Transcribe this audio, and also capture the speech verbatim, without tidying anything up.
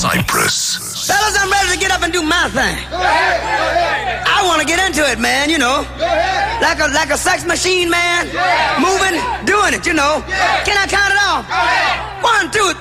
Cyprus. Fellas, I'm ready to get up and do my thing. I want to get into it, man, you know. Like a like a sex machine, man. Moving, doing it, you know. Can I count it off? One, two,